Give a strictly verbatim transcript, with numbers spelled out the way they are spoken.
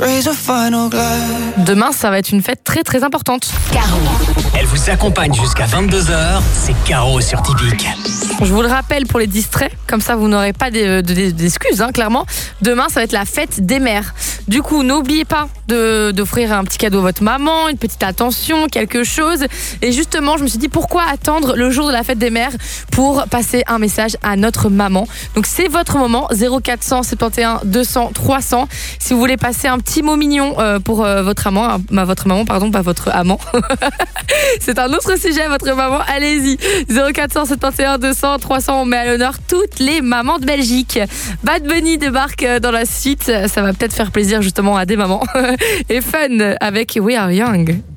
Demain, ça va être une fête très très importante. Caro. Elle vous accompagne jusqu'à vingt-deux heures. C'est Caro sur Typique. Je vous le rappelle pour les distraits, comme ça vous n'aurez pas d'excuses, hein, clairement. Demain, ça va être la fête des mères. Du coup, n'oubliez pas de, d'offrir un petit cadeau à votre maman, une petite attention, quelque chose. Et justement, je me suis dit, pourquoi attendre le jour de la fête des mères pour passer un message à notre maman. Donc c'est votre moment, zéro quatre cent soixante et onze deux cents trois cents. Si vous voulez passer un petit mot mignon euh, pour euh, votre amant, euh, votre maman, pardon, pas votre amant. C'est un autre sujet, votre maman, allez-y. zéro quatre cent soixante et onze deux cents trois cents, on met à l'honneur toutes les mamans de Belgique. Bad Bunny débarque dans la suite, ça va peut-être faire plaisir justement à des mamans. Et Fun avec We Are Young.